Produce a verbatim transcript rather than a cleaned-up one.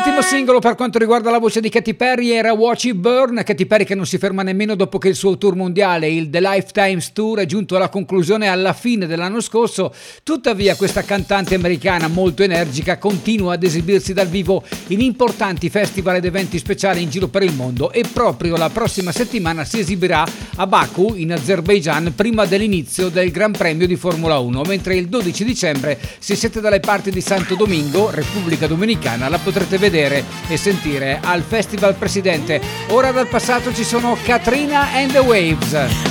L'ultimo singolo per quanto riguarda la voce di Katy Perry era Watch It Burn. Katy Perry che non si ferma nemmeno dopo che il suo tour mondiale, il The Lifetimes Tour, è giunto alla conclusione alla fine dell'anno scorso. Tuttavia questa cantante americana molto energica continua ad esibirsi dal vivo in importanti festival ed eventi speciali in giro per il mondo, e proprio la prossima settimana si esibirà a Baku in Azerbaijan prima dell'inizio del Gran Premio di Formula uno, mentre il dodici dicembre, se siete dalle parti di Santo Domingo, Repubblica Dominicana, la potrete vedere e sentire al Festival Presidente. Ora dal passato ci sono Katrina and the Waves.